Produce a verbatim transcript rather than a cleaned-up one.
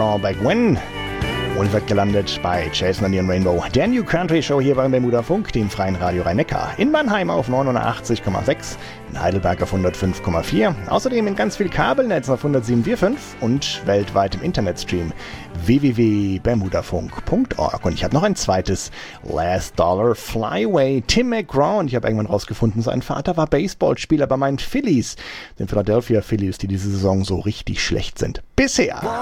Back When und wird gelandet bei Jason and the Rainbow, der New Country Show hier beim Bermuda Funk, dem freien Radio Rhein-Neckar. In Mannheim auf neunundachtzig Komma sechs, in Heidelberg auf hundertfünf Komma vier, außerdem in ganz viel Kabelnetzen auf hundertsieben Komma fünf und weltweit im Internetstream w w w punkt bermudafunk punkt org. Und ich habe noch ein zweites Last Dollar Flyway, Tim McGraw, und ich habe irgendwann rausgefunden, sein Vater war Baseballspieler bei meinen Phillies, den Philadelphia Phillies, die diese Saison so richtig schlecht sind. Bisher.